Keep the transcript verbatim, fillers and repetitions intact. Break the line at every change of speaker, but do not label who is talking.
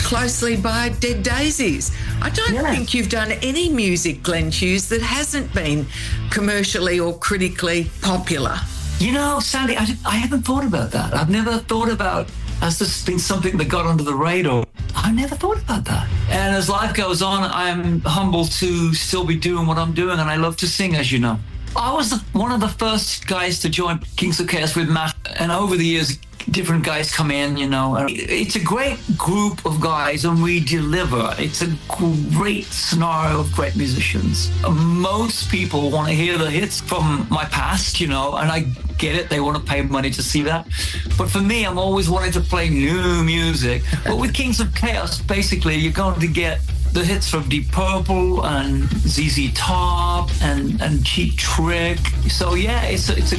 closely by Dead Daisies. I don't
Yeah.
think you've done any music, Glenn Hughes, that hasn't been commercially or critically popular.
You know, Sandy, I, I haven't thought about that. I've never thought about, has this been something that got under the radar? I never thought about that. And as life goes on, I'm humbled to still be doing what I'm doing, and I love to sing, as you know. I was the, one of the first guys to join Kings of Chaos with Matt, and over the years, different guys come in, you know. And it's a great group of guys, and we deliver. It's a great scenario of great musicians. Most people want to hear the hits from my past, you know, and I get it. They want to pay money to see that. But for me, I'm always wanting to play new music. But with Kings of Chaos, basically, you're going to get the hits from Deep Purple and Z Z Top and, and Cheap Trick. So, yeah, it's a, it's a